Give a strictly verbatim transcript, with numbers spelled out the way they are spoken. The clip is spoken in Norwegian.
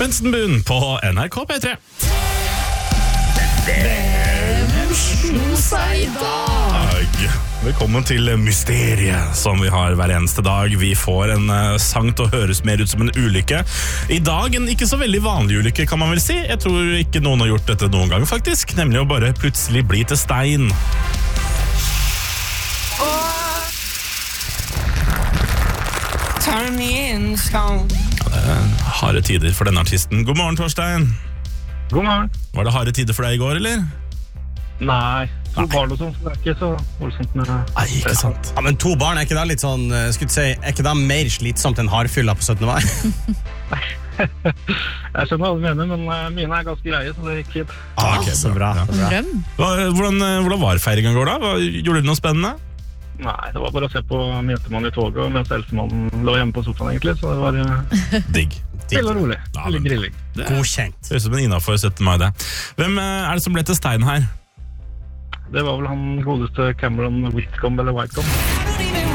Benson Boone på N R K P tre. Hvem slo seg i dag? Velkommen til Mysteriet, som vi har hver eneste dag. Vi får en uh, sang til å høres mer ut som en ulykke. I dag en ikke så veldig vanlig ulykke, kan man vel si. Jeg tror ikke noen har gjort dette noen gang, faktisk. Nemlig å bare plutselig bli til stein. Turn me in stone. Ja, det er harde tider for denne artisten. God morgen, Torstein. God morgen. Var det harde tider for deg i går, eller? Nei, to barn og sånt, så det er ikke så voldsomt med... Nei, ikke sant. Ja, men to barn, er ikke det litt sånn, skulle si, er ikke det mer slitsomt enn hardfylla på syttende mai? Jeg skjønner hva du mener, men uh, mine er ganske greie, så det gikk fint. Ah, ok, så bra. Ja. Så bra. Drøm. Hva, hvordan, hvordan var feiringen i går da? Hva, gjorde du noe spennende? Nei, det var bare å se på minstemann i toget, mens eldstemann lå hjemme på sofaen egentlig, så det var uh, Digg. stille og rolig. Ja, Eller men- grilling. Godkjent. Det høres ut som en innenfor syttende mai, det. Hvem eh, er det som ble til stein her? Det var vel han godeste Cameron Whitcomb eller Whitecomb.